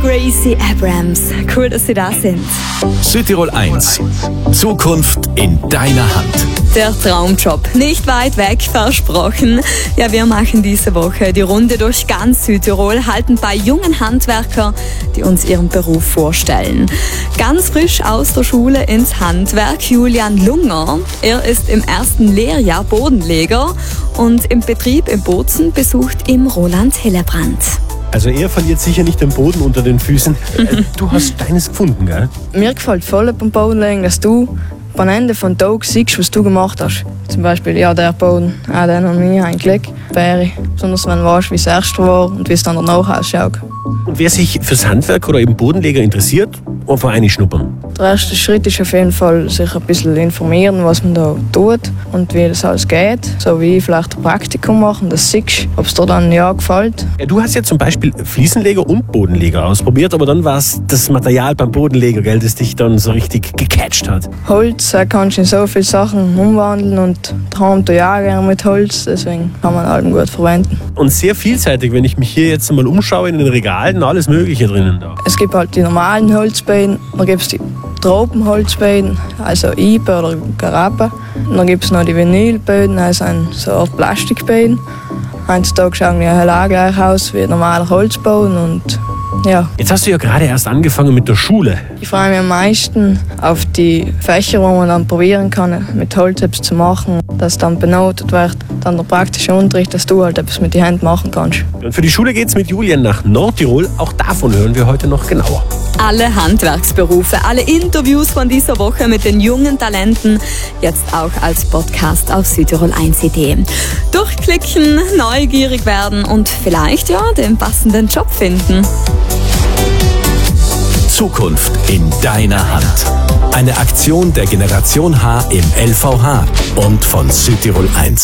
Gracie Abrams. Cool, dass Sie da sind. Südtirol 1. Zukunft in deiner Hand. Der Traumjob. Nicht weit weg, versprochen. Ja, wir machen diese Woche die Runde durch ganz Südtirol, halten bei jungen Handwerkern, die uns ihren Beruf vorstellen. Ganz frisch aus der Schule ins Handwerk, Julian Lunger. Er ist im ersten Lehrjahr Bodenleger und im Betrieb in Bozen besucht ihn Roland Hillebrand. Also er verliert sicher nicht den Boden unter den Füßen. Du hast deines gefunden, gell? Mir gefällt voll beim Bodenlegen, dass du am Ende des Tages siehst, was du gemacht hast. Zum Beispiel, ja, der Boden, den an mir eigentlich wäre. Besonders wenn du weißt, wie es erst war und wie es dann danach ausschaut. Und wer sich fürs Handwerk oder eben Bodenleger interessiert, einfach reinschnuppern. Der erste Schritt ist auf jeden Fall, sich ein bisschen informieren, was man da tut und wie das alles geht. So wie vielleicht ein Praktikum machen, dass du siehst, ob es dir dann gefällt. Ja, du hast ja zum Beispiel Fliesenleger und Bodenleger ausprobiert, aber dann war es das Material beim Bodenleger, gell, das dich dann so richtig gecatcht hat. Holz kannst du in so viele Sachen umwandeln und daheim tue ich auch gerne mit Holz, deswegen kann man allem gut verwenden. Und sehr vielseitig, wenn ich mich hier jetzt mal umschaue in den Regalen, alles Mögliche drinnen da. Es gibt halt die normalen Holzbeine, dann gibt es die Tropenholzbeine, also Eibe oder Garappe. Dann gibt es noch die Vinylböden, also so eine Art Plastikbeine. Heutzutage schauen die auch gleich aus wie normaler Holzboden und ja. Jetzt hast du ja gerade erst angefangen mit der Schule. Ich freue mich am meisten auf die Fächer, wo man dann probieren kann, mit Holz etwas zu machen, dass dann benotet wird, dann der praktische Unterricht, dass du halt etwas mit den Händen machen kannst. Und für die Schule geht's mit Julian nach Nordtirol. Auch davon hören wir heute noch genauer. Alle Handwerksberufe, alle Interviews von dieser Woche mit den jungen Talenten, jetzt auch als Podcast auf südtirol1.de. Durchklicken, neugierig werden und vielleicht den passenden Job finden. Zukunft in deiner Hand. Eine Aktion der Generation H im LVH und von Südtirol 1.